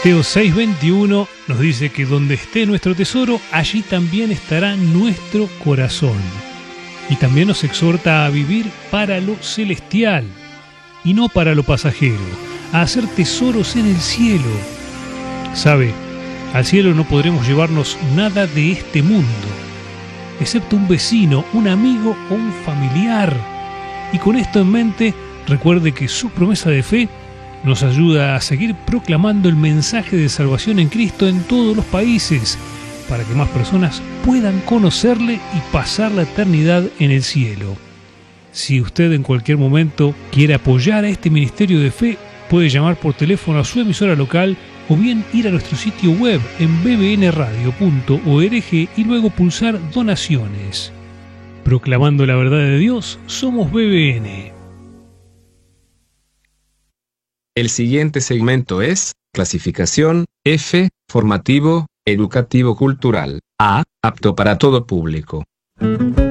Mateo 6:21 nos dice que donde esté nuestro tesoro, allí también estará nuestro corazón. Y también nos exhorta a vivir para lo celestial y no para lo pasajero, a hacer tesoros en el cielo. ¿Sabe? Al cielo no podremos llevarnos nada de este mundo, excepto un vecino, un amigo o un familiar. Y con esto en mente, recuerde que su promesa de fe nos ayuda a seguir proclamando el mensaje de salvación en Cristo en todos los países, para que más personas puedan conocerle y pasar la eternidad en el cielo. Si usted en cualquier momento quiere apoyar a este ministerio de fe, puede llamar por teléfono a su emisora local o bien ir a nuestro sitio web en bbnradio.org y luego pulsar donaciones. Proclamando la verdad de Dios, somos BBN. El siguiente segmento es clasificación F, formativo, educativo cultural. A, apto para todo público.